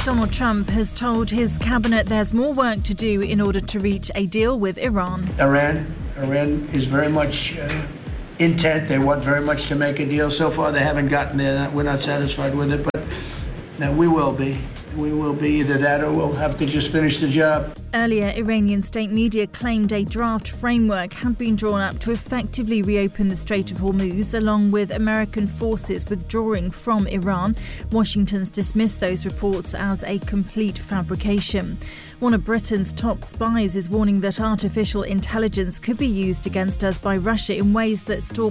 Donald Trump has told his cabinet there's more work to do in order to reach a deal with Iran. Iran is very much intent. They want very much to make a deal. So far, they haven't gotten there. We're not satisfied with it, but we will be. We will be either that or we'll have to just finish the job. Earlier, Iranian state media claimed a draft framework had been drawn up to effectively reopen the Strait of Hormuz, along with American forces withdrawing from Iran. Washington's dismissed those reports as a complete fabrication. One of Britain's top spies is warning that artificial intelligence could be used against us by Russia in ways that stop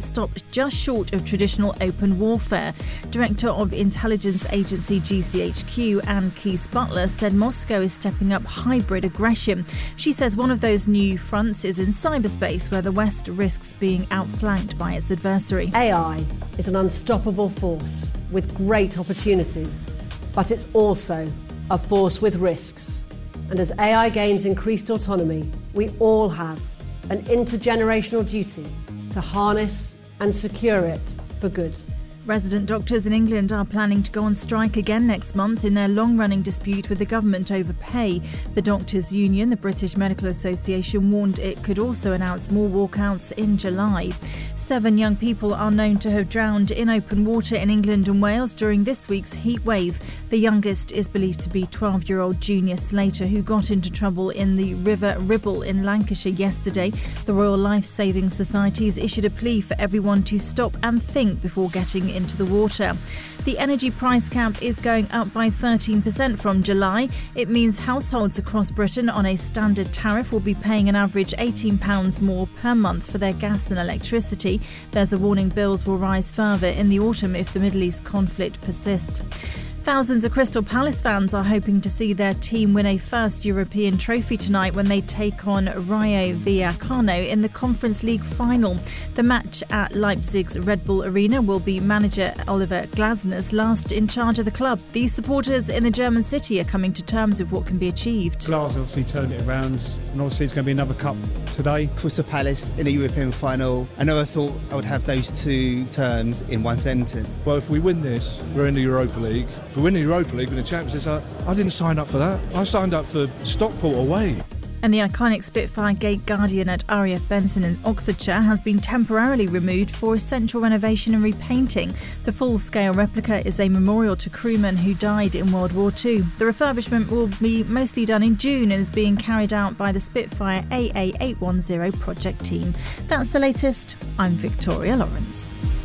just short of traditional open warfare. Director of intelligence agency GCHQ, Anne Keyes-Butler, said Moscow is stepping up hybrid aggression. She says one of those new fronts is in cyberspace, where the West risks being outflanked by its adversary. AI is an unstoppable force with great opportunity, but it's also a force with risks. And as AI gains increased autonomy, we all have an intergenerational duty to harness and secure it for good. Resident doctors in England are planning to go on strike again next month in their long-running dispute with the government over pay. The Doctors' Union, the British Medical Association, warned it could also announce more walkouts in July. 7 young people are known to have drowned in open water in England and Wales during this week's heat wave. The youngest is believed to be 12-year-old Junior Slater, who got into trouble in the River Ribble in Lancashire yesterday. The Royal Life Saving Society has issued a plea for everyone to stop and think before getting into the water. The energy price cap is going up by 13% from July. It means households across Britain on a standard tariff will be paying an average £18 more per month for their gas and electricity. There's a warning bills will rise further in the autumn if the Middle East conflict persists. Thousands of Crystal Palace fans are hoping to see their team win a first European trophy tonight when they take on Rayo Vallecano in the Conference League final. The match at Leipzig's Red Bull Arena will be manager Oliver Glasner's last in charge of the club. These supporters in the German city are coming to terms with what can be achieved. Glasner obviously turned it around, and obviously it's going to be another cup today. Crystal Palace in a European final. I never thought I would have those two terms in one sentence. Well, if we win this, we're in the Europa League. If we win the Europa League and the Champions League, I didn't sign up for that. I signed up for Stockport away. And the iconic Spitfire Gate Guardian at RAF Benson in Oxfordshire has been temporarily removed for essential renovation and repainting. The full-scale replica is a memorial to crewmen who died in World War II. The refurbishment will be mostly done in June and is being carried out by the Spitfire AA810 project team. That's the latest. I'm Victoria Lawrence.